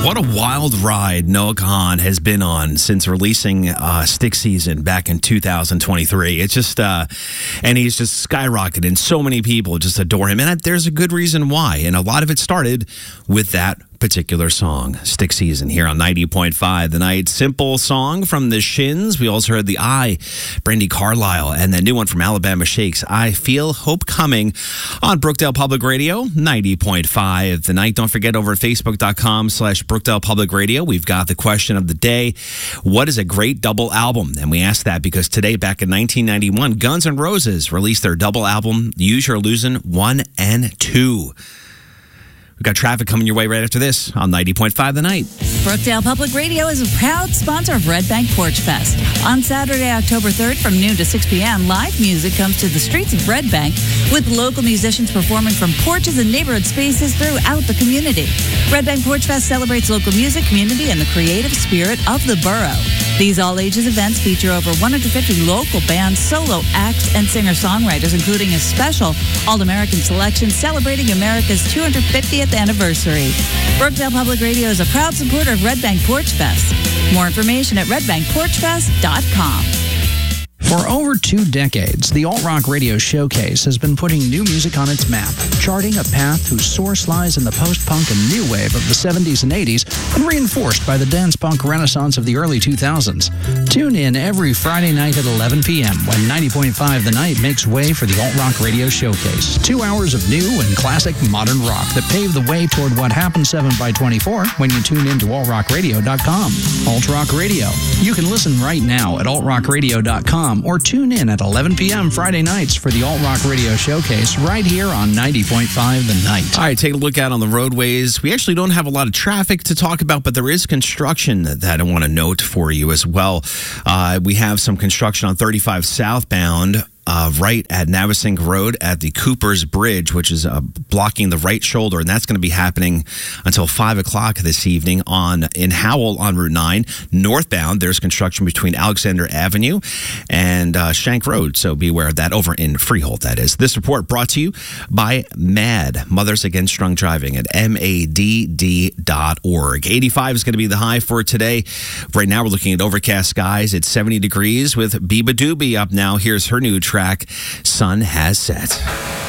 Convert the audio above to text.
What a wild ride Noah Kahan has been on since releasing Stick Season back in 2023. It's just, and he's just skyrocketed, and so many people just adore him. And there's a good reason why. And a lot of it started with that particular song, Stick Season, here on 90.5 The Night. Simple song from the Shins. We also heard the Brandi Carlile, and the new one from Alabama Shakes, I Feel Hope Coming, on Brookdale Public Radio, 90.5 The Night. Don't forget, over at facebook.com/Brookdale Public Radio, we've got the question of the day. What is a great double album? And we asked that because today, back in 1991, Guns N' Roses released their double album, Use Your Illusion 1 and 2. We've got traffic coming your way right after this on 90.5 The Night. Brookdale Public Radio is a proud sponsor of Red Bank Porch Fest. On Saturday, October 3rd from noon to 6 p.m., live music comes to the streets of Red Bank with local musicians performing from porches and neighborhood spaces throughout the community. Red Bank Porch Fest celebrates local music, community, and the creative spirit of the borough. These all-ages events feature over 150 local bands, solo acts, and singer-songwriters, including a special All-American selection celebrating America's 250th anniversary. Brookdale Public Radio is a proud supporter of Red Bank Porch Fest. More information at redbankporchfest.com. For over 2 decades, the Alt Rock Radio Showcase has been putting new music on its map, charting a path whose source lies in the post-punk and new wave of the 70s and 80s and reinforced by the dance-punk renaissance of the early 2000s. Tune in every Friday night at 11 p.m. when 90.5 The Night makes way for the Alt Rock Radio Showcase. 2 hours of new and classic modern rock that pave the way toward what happens 7x24 when you tune in to altrockradio.com. Alt Rock Radio. You can listen right now at altrockradio.com or tune in at 11 p.m. Friday nights for the Alt Rock Radio Showcase right here on 90.5 The Night. All right, take a look out on the roadways. We actually don't have a lot of traffic to talk about, but there is construction that I want to note for you as well. We have some construction on 35 southbound. Right at Navasink Road at the Cooper's Bridge, which is blocking the right shoulder, and that's going to be happening until 5 o'clock this evening in Howell on Route 9. Northbound, there's construction between Alexander Avenue and Shank Road, so beware of that over in Freehold, that is. This report brought to you by MAD, Mothers Against Drunk Driving, at madd.org. 85 is going to be the high for today. Right now, we're looking at overcast skies. It's 70 degrees with Biba Doobie up now. Here's her new track, Sun Has Set.